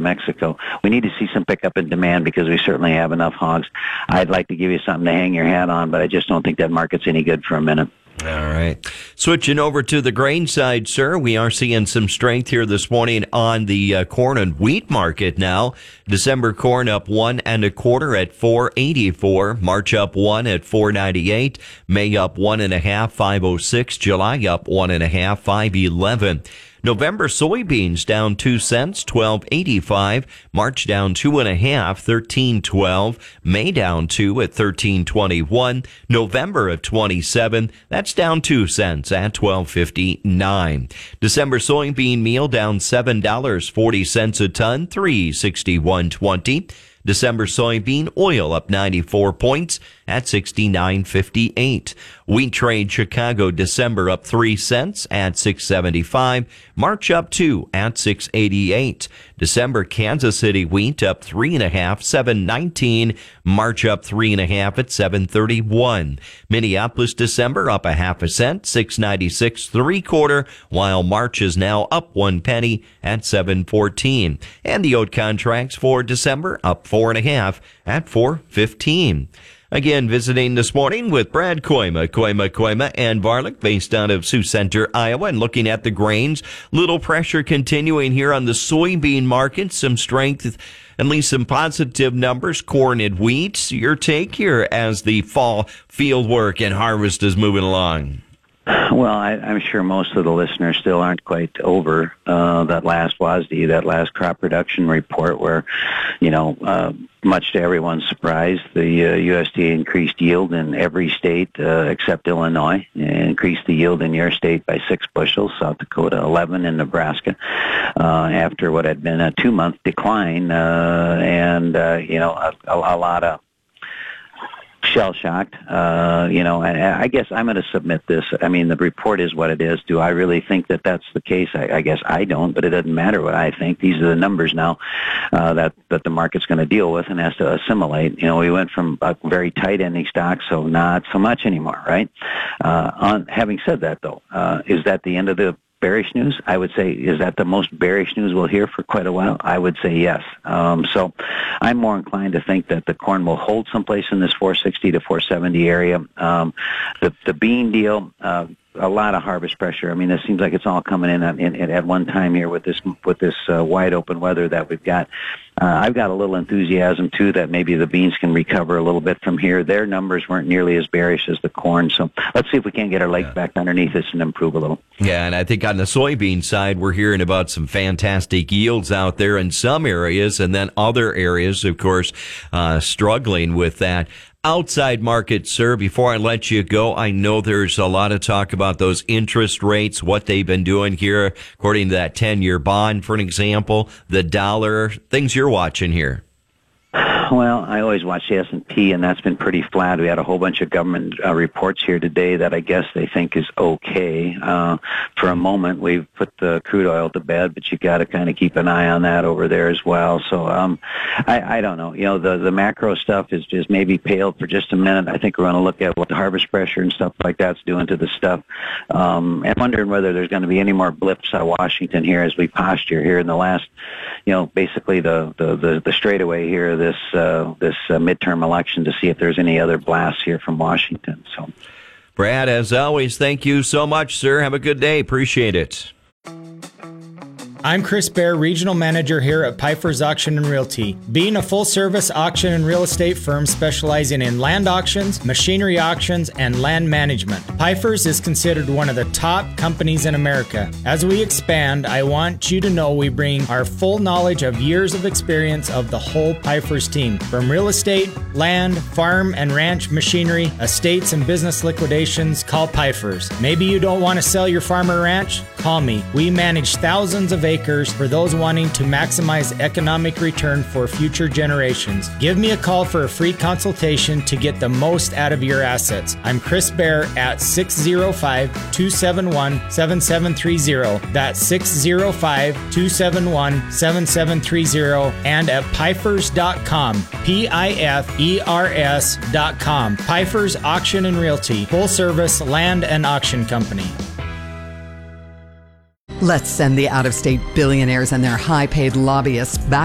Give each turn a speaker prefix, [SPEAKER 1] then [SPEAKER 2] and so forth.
[SPEAKER 1] Mexico. We need to see some pickup in demand because we certainly have enough hogs. I'd like to give you something to hang your hat on, but I just don't think that market's any good for a minute.
[SPEAKER 2] All right. Switching over to the grain side, sir, we are seeing some strength here this morning on the corn and wheat market now. December corn up 1 1/4 at $4.84. March up 1 at $4.98. May up 1 1/2, $5.06. July up 1 1/2, $5.11. November soybeans down 2 cents, $12.85. March down 2 1/2, $13.12. May down 2 at $13.21. November at 27, that's down 2 cents at $12.59. December soybean meal down $7.40 a ton, $3.61.20. December soybean oil up 94 points at $69.58. Wheat trade Chicago December up 3 cents at $6.75. March up 2 at $6.88. December Kansas City wheat up 3 1/2, $7.19. March up 3 1/2 at $7.31. Minneapolis December up 1/2 cent, $6.96 3/4, while March is now up 1 penny at $7.14. And the oat contracts for December up 4 1/2 at $4.15. Again, visiting this morning with Brad Koima and Varlick, based out of Sioux Center, Iowa, and looking at the grains. Little pressure continuing here on the soybean market. Some strength, at least some positive numbers, corn and wheat. Your take here as the fall field work and harvest is moving along.
[SPEAKER 1] Well, I'm sure most of the listeners still aren't quite over that last WASDE, that last crop production report where, much to everyone's surprise, the USDA increased yield in every state except Illinois, and increased the yield in your state by 6 bushels, South Dakota 11, and Nebraska, after what had been a 2-month decline, and a lot of shell-shocked, I guess I'm going to submit this. I mean, the report is what it is. Do I really think that that's the case? I guess I don't, but it doesn't matter what I think. These are the numbers now that the market's going to deal with and has to assimilate. We went from a very tight ending stock, so not so much anymore, right? Having said that, though, is that the end of the bearish news? I would say, is that the most bearish news we'll hear for quite a while? I would say yes. So I'm more inclined to think that the corn will hold someplace in this 460 to 470 area. The bean deal, a lot of harvest pressure. I mean, it seems like it's all coming in at one time here with this wide open weather that we've got. I've got a little enthusiasm too that maybe the beans can recover a little bit from here. Their numbers weren't nearly as bearish as the corn, so let's see if we can get our legs back underneath us and improve a little.
[SPEAKER 2] Yeah, and I think on the soybean side, we're hearing about some fantastic yields out there in some areas, and then other areas, of course, struggling with that. Outside market, sir, before I let you go, I know there's a lot of talk about those interest rates, what they've been doing here, according to that 10-year bond, for an example, the dollar, things you're watching here.
[SPEAKER 1] Well, I always watch the S&P, and that's been pretty flat. We had a whole bunch of government reports here today that I guess they think is okay. For a moment, we've put the crude oil to bed, but you got to kind of keep an eye on that over there as well. So I don't know. The macro stuff is just maybe paled for just a minute. I think we're going to look at what the harvest pressure and stuff like that's doing to the stuff. I'm wondering whether there's going to be any more blips out of Washington here as we posture here in the last, basically the straightaway here, this midterm election, to see if there's any other blasts here from Washington. So,
[SPEAKER 2] Brad, as always, thank you so much, sir. Have a good day. Appreciate it.
[SPEAKER 3] I'm Chris Bear, Regional Manager here at Pfeiffer's Auction and Realty. Being a full-service auction and real estate firm specializing in land auctions, machinery auctions, and land management, Pfeiffer's is considered one of the top companies in America. As we expand, I want you to know we bring our full knowledge of years of experience of the whole Pfeiffer's team. From real estate, land, farm and ranch machinery, estates and business liquidations, call Pfeiffer's. Maybe you don't want to sell your farm or ranch? Call me. We manage thousands of acres for those wanting to maximize economic return for future generations. Give me a call for a free consultation to get the most out of your assets. I'm Chris Bear at 605-271-7730. That's 605-271-7730, and at Pfeifers.com. Pifers.com. Pfeiffer's Auction and Realty, full service land and auction company.
[SPEAKER 4] Let's send the out-of-state billionaires and their high-paid lobbyists back